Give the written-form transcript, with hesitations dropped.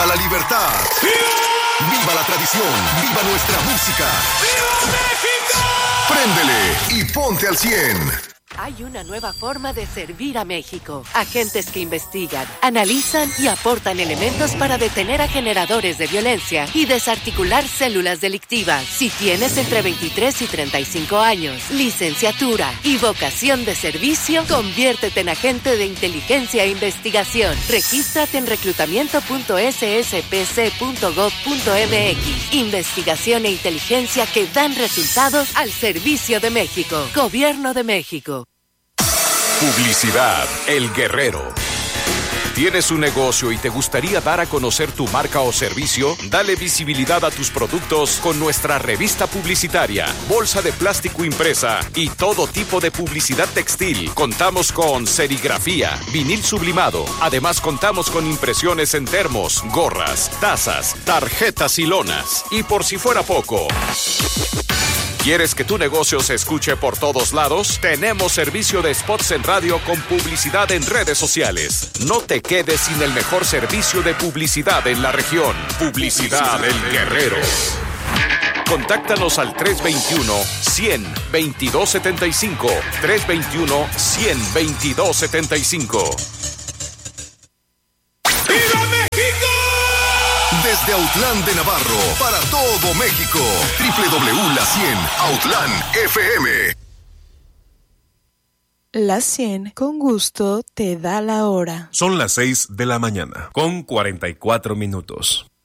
la libertad! ¡Viva! ¡Viva la tradición! ¡Viva nuestra música! ¡Viva México! Préndele y ponte al 100. Hay una nueva forma de servir a México. Agentes que investigan, analizan y aportan elementos para detener a generadores de violencia y desarticular células delictivas. Si tienes entre 23 y 35 años, licenciatura y vocación de servicio, conviértete en agente de inteligencia e investigación. Regístrate en reclutamiento.sspc.gov.mx. Investigación e inteligencia que dan resultados al servicio de México. Gobierno de México. Publicidad El Guerrero. ¿Tienes un negocio y te gustaría dar a conocer tu marca o servicio? Dale visibilidad a tus productos con nuestra revista publicitaria, bolsa de plástico impresa y todo tipo de publicidad textil. Contamos con serigrafía, vinil sublimado. Además, contamos con impresiones en termos, gorras, tazas, tarjetas y lonas. Y por si fuera poco, ¿quieres que tu negocio se escuche por todos lados? Tenemos servicio de spots en radio con publicidad en redes sociales. No te quedes sin el mejor servicio de publicidad en la región. Publicidad El Guerrero. Contáctanos al 321-100-2275. 321-100-2275. ¡Viva México! Desde Autlán de Navarro, para todo México. La 100 Autlán FM. La 100 con gusto te da la hora. Son las 6 de la mañana, con 44 minutos.